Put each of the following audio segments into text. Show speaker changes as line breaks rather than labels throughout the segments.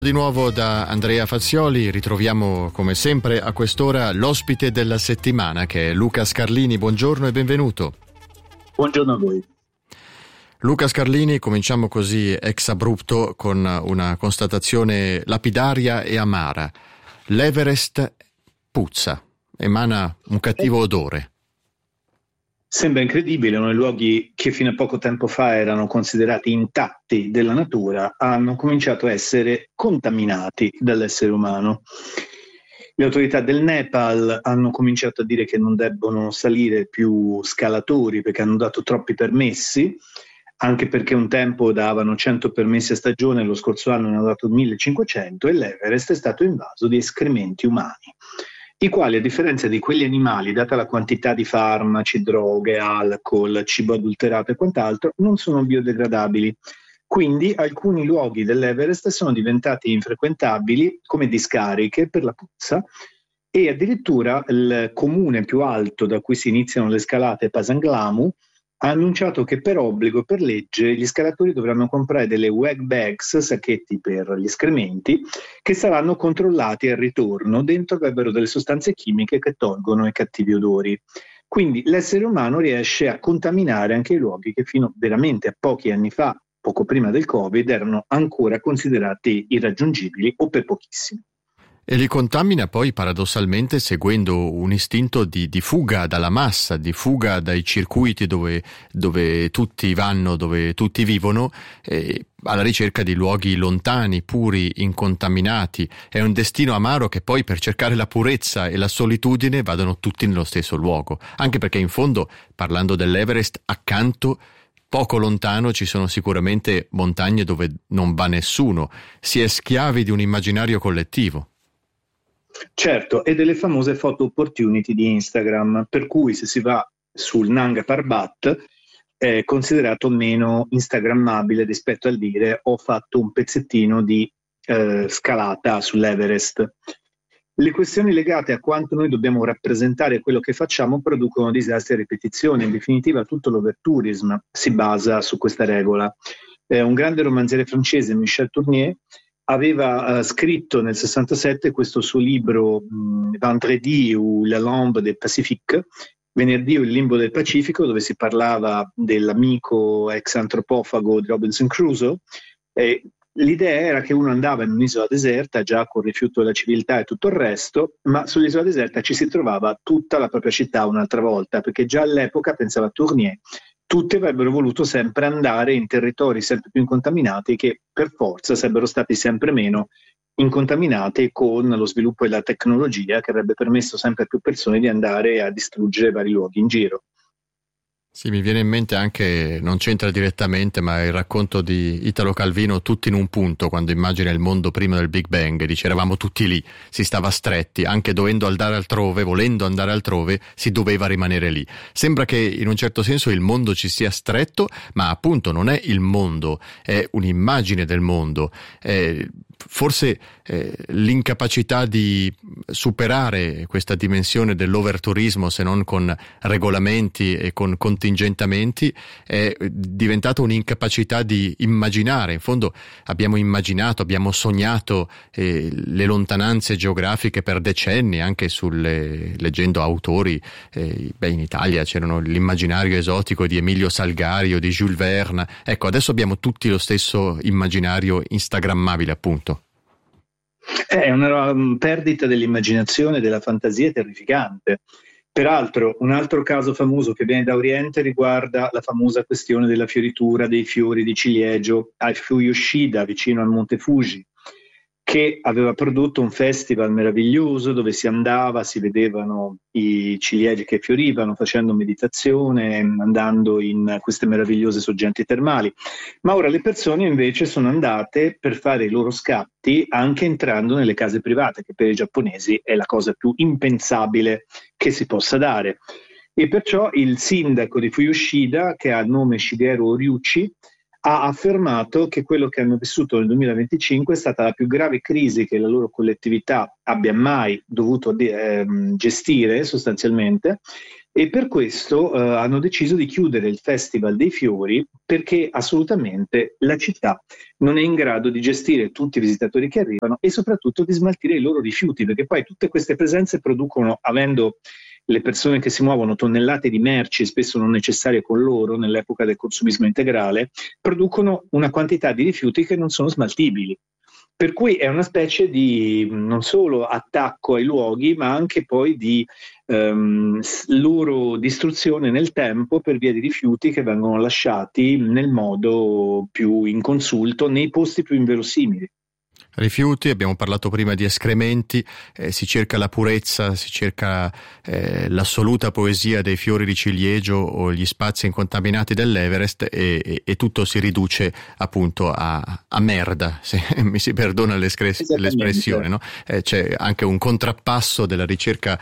Di nuovo da Andrea Fazioli, ritroviamo come sempre a quest'ora l'ospite della settimana che è Luca Scarlini. Buongiorno e benvenuto.
Buongiorno a voi.
Luca Scarlini, cominciamo così ex abrupto con una constatazione lapidaria e amara. L'Everest puzza, emana un cattivo odore.
Sembra incredibile, uno dei luoghi che fino a poco tempo fa erano considerati intatti della natura hanno cominciato a essere contaminati dall'essere umano. Le autorità del Nepal hanno cominciato a dire che non debbono salire più scalatori perché hanno dato troppi permessi, anche perché un tempo davano 100 permessi a stagione, lo scorso anno ne hanno dato 1500 e l'Everest è stato invaso di escrementi umani, i quali, a differenza di quegli animali, data la quantità di farmaci, droghe, alcol, cibo adulterato e quant'altro, non sono biodegradabili. Quindi alcuni luoghi dell'Everest sono diventati infrequentabili come discariche per la puzza e addirittura il comune più alto da cui si iniziano le scalate, Pasanglamu, ha annunciato che per obbligo, per legge, gli scalatori dovranno comprare delle wag bags, sacchetti per gli escrementi, che saranno controllati al ritorno. Dentro avrebbero delle sostanze chimiche che tolgono i cattivi odori. Quindi l'essere umano riesce a contaminare anche i luoghi che fino veramente a pochi anni fa, poco prima del Covid, erano ancora considerati irraggiungibili o per pochissimi.
E li contamina poi paradossalmente seguendo un istinto di fuga dalla massa, di fuga dai circuiti dove tutti vanno, dove tutti vivono, alla ricerca di luoghi lontani, puri, incontaminati. È un destino amaro che poi per cercare la purezza e la solitudine vadano tutti nello stesso luogo, anche perché in fondo, parlando dell'Everest, accanto poco lontano ci sono sicuramente montagne dove non va nessuno. Si è schiavi di un immaginario collettivo.
Certo, e delle famose photo opportunity di Instagram, per cui se si va sul Nanga Parbat è considerato meno instagrammabile rispetto al dire ho fatto un pezzettino di scalata sull'Everest. Le questioni legate a quanto noi dobbiamo rappresentare quello che facciamo producono disastri a ripetizione. In definitiva tutto l'overtourism si basa su questa regola. Un grande romanziere francese, Michel Tournier, aveva scritto nel 67 questo suo libro Vendredi ou la lambe del Pacifique, Venerdì o il limbo del Pacifico, dove si parlava dell'amico ex antropofago di Robinson Crusoe. L'idea era che uno andava in un'isola deserta già con rifiuto della civiltà e tutto il resto, ma sull'isola deserta ci si trovava tutta la propria città un'altra volta, perché già all'epoca, pensava Tournier, tutti avrebbero voluto sempre andare in territori sempre più incontaminati che per forza sarebbero stati sempre meno incontaminati con lo sviluppo della tecnologia che avrebbe permesso sempre a più persone di andare a distruggere vari luoghi in giro.
Sì, mi viene in mente anche, non c'entra direttamente, ma il racconto di Italo Calvino, Tutti in un punto, quando immagina il mondo prima del Big Bang, dice eravamo tutti lì, si stava stretti, anche dovendo andare altrove, volendo andare altrove, si doveva rimanere lì. Sembra che in un certo senso il mondo ci sia stretto, ma appunto non è il mondo, è un'immagine del mondo. Forse l'incapacità di superare questa dimensione dell'overturismo, se non con regolamenti e con contingentamenti, è diventata un'incapacità di immaginare. In fondo abbiamo immaginato, abbiamo sognato le lontananze geografiche per decenni, anche leggendo autori. In Italia c'erano l'immaginario esotico di Emilio Salgari o di Jules Verne. Ecco, adesso abbiamo tutti lo stesso immaginario instagrammabile, appunto.
È una perdita dell'immaginazione e della fantasia terrificante. Peraltro, un altro caso famoso che viene da Oriente riguarda la famosa questione della fioritura dei fiori di ciliegio a Fuyoshida, vicino al Monte Fuji, che aveva prodotto un festival meraviglioso dove si andava, si vedevano i ciliegi che fiorivano, facendo meditazione, andando in queste meravigliose sorgenti termali. Ma ora le persone invece sono andate per fare i loro scatti anche entrando nelle case private, che per i giapponesi è la cosa più impensabile che si possa dare. E perciò il sindaco di Fuyoshida, che ha il nome Shigeru Ryuchi, ha affermato che quello che hanno vissuto nel 2025 è stata la più grave crisi che la loro collettività abbia mai dovuto gestire sostanzialmente, E per questo hanno deciso di chiudere il Festival dei Fiori perché assolutamente la città non è in grado di gestire tutti i visitatori che arrivano e soprattutto di smaltire i loro rifiuti, perché poi tutte queste presenze producono, avendo le persone che si muovono tonnellate di merci, spesso non necessarie con loro nell'epoca del consumismo integrale, producono una quantità di rifiuti che non sono smaltibili. Per cui è una specie di non solo attacco ai luoghi, ma anche poi di loro distruzione nel tempo per via di rifiuti che vengono lasciati nel modo più inconsulto, nei posti più inverosimili.
Rifiuti, abbiamo parlato prima di escrementi, si cerca la purezza, si cerca l'assoluta poesia dei fiori di ciliegio o gli spazi incontaminati dell'Everest e tutto si riduce appunto a merda, se mi si perdona l'espressione, no? C'è anche un contrappasso della ricerca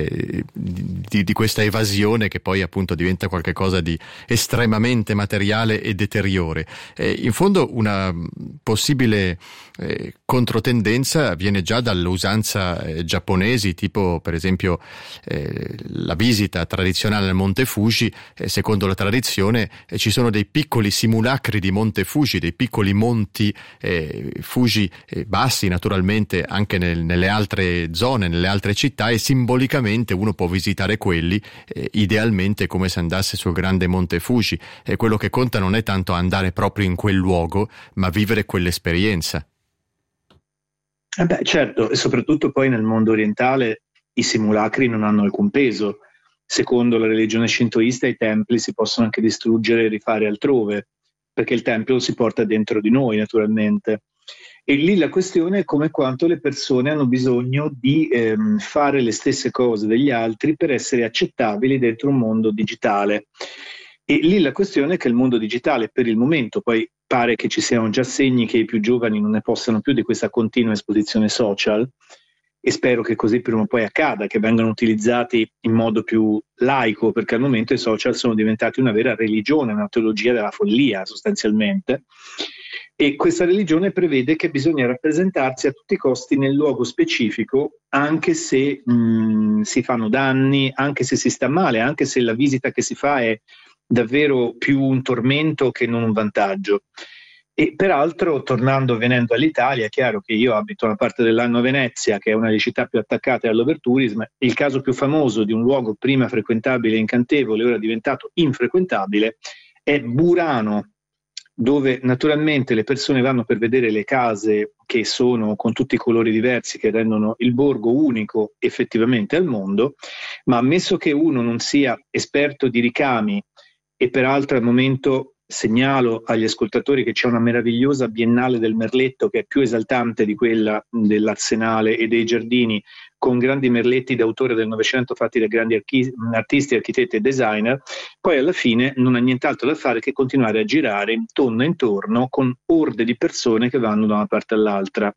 di questa evasione che poi appunto diventa qualcosa di estremamente materiale e deteriore. In fondo una possibile controtendenza viene già dall'usanza giapponesi, tipo per esempio la visita tradizionale al Monte Fuji. Secondo la tradizione ci sono dei piccoli simulacri di Monte Fuji, dei piccoli monti Fuji bassi naturalmente anche nelle altre zone, nelle altre città, e simbolicamente uno può visitare quelli idealmente come se andasse sul grande Monte Fuji. Quello che conta non è tanto andare proprio in quel luogo, ma vivere quell'esperienza.
Certo, e soprattutto poi nel mondo orientale i simulacri non hanno alcun peso. Secondo la religione shintoista i templi si possono anche distruggere e rifare altrove, perché il tempio si porta dentro di noi naturalmente. E lì la questione è come quanto le persone hanno bisogno di fare le stesse cose degli altri per essere accettabili dentro un mondo digitale. E lì la questione è che il mondo digitale per il momento, poi pare che ci siano già segni che i più giovani non ne possano più di questa continua esposizione social, e spero che così prima o poi accada, che vengano utilizzati in modo più laico, perché al momento i social sono diventati una vera religione, una teologia della follia sostanzialmente, e questa religione prevede che bisogna rappresentarsi a tutti i costi nel luogo specifico, anche se si fanno danni, anche se si sta male, anche se la visita che si fa è davvero più un tormento che non un vantaggio. E peraltro, venendo all'Italia, è chiaro che io abito una parte dell'anno a Venezia, che è una delle città più attaccate all'overtourism. Il caso più famoso di un luogo prima frequentabile e incantevole, ora diventato infrequentabile, è Burano, dove naturalmente le persone vanno per vedere le case che sono con tutti i colori diversi, che rendono il borgo unico effettivamente al mondo, ma ammesso che uno non sia esperto di ricami, e peraltro al momento segnalo agli ascoltatori che c'è una meravigliosa Biennale del Merletto che è più esaltante di quella dell'Arsenale e dei Giardini, con grandi merletti d'autore del Novecento fatti da grandi artisti, architetti e designer. Poi alla fine non ha nient'altro da fare che continuare a girare intorno e intorno con orde di persone che vanno da una parte all'altra.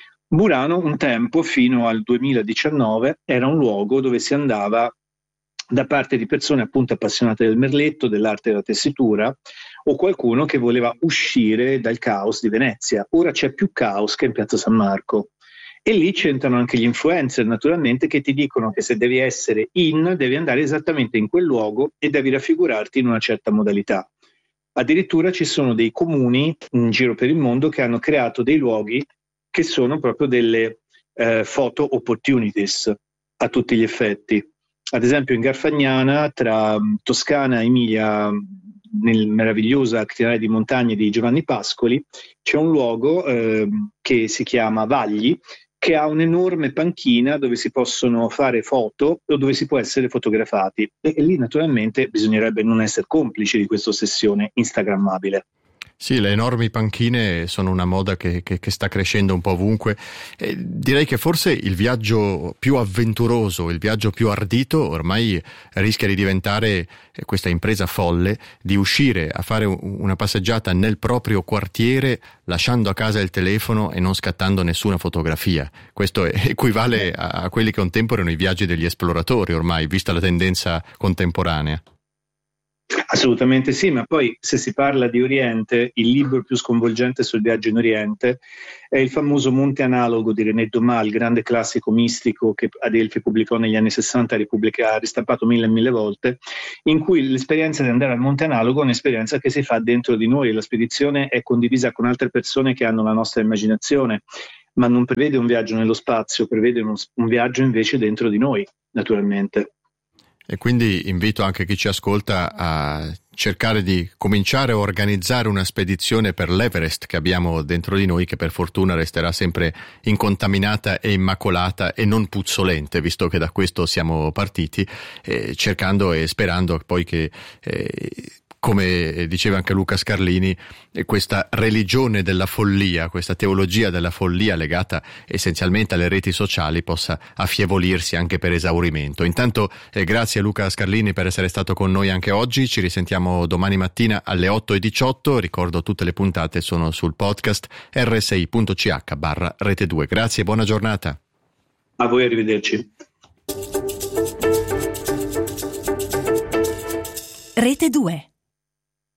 Burano un tempo, fino al 2019, era un luogo dove si andava da parte di persone appunto appassionate del merletto, dell'arte della tessitura, o qualcuno che voleva uscire dal caos di Venezia. Ora c'è più caos che in Piazza San Marco. E lì c'entrano anche gli influencer, naturalmente, che ti dicono che se devi essere devi andare esattamente in quel luogo e devi raffigurarti in una certa modalità. Addirittura ci sono dei comuni in giro per il mondo che hanno creato dei luoghi che sono proprio delle photo opportunities a tutti gli effetti. Ad esempio in Garfagnana, tra Toscana e Emilia, nel meravigliosa criminale di montagne di Giovanni Pascoli, c'è un luogo che si chiama Vagli, che ha un'enorme panchina dove si possono fare foto o dove si può essere fotografati. E lì naturalmente bisognerebbe non essere complici di questa ossessione instagrammabile.
Sì, le enormi panchine sono una moda che sta crescendo un po' ovunque. Direi che forse il viaggio più avventuroso, il viaggio più ardito ormai rischia di diventare questa impresa folle di uscire a fare una passeggiata nel proprio quartiere lasciando a casa il telefono e non scattando nessuna fotografia. Questo equivale a quelli che un tempo erano i viaggi degli esploratori ormai, vista la tendenza contemporanea.
Assolutamente sì, ma poi se si parla di Oriente, il libro più sconvolgente sul viaggio in Oriente è il famoso Monte Analogo di René Daumas, il grande classico mistico che Adelphi pubblicò negli anni 60, ha ristampato mille e mille volte, in cui l'esperienza di andare al Monte Analogo è un'esperienza che si fa dentro di noi, la spedizione è condivisa con altre persone che hanno la nostra immaginazione, ma non prevede un viaggio nello spazio, prevede un viaggio invece dentro di noi, naturalmente.
E quindi invito anche chi ci ascolta a cercare di cominciare a organizzare una spedizione per l'Everest che abbiamo dentro di noi, che per fortuna resterà sempre incontaminata e immacolata e non puzzolente, visto che da questo siamo partiti, cercando e sperando poi che come diceva anche Luca Scarlini, questa religione della follia, questa teologia della follia legata essenzialmente alle reti sociali possa affievolirsi anche per esaurimento. Intanto grazie a Luca Scarlini per essere stato con noi anche oggi, ci risentiamo domani mattina alle 8:18, ricordo tutte le puntate sono sul podcast rsi.ch/Rete2. Grazie e buona giornata.
A voi, arrivederci.
Rete 2.